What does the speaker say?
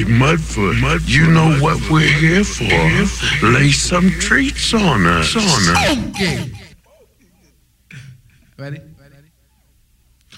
Mudfoot, you know what we're here for. Lay some treats on us. Okay. Ready?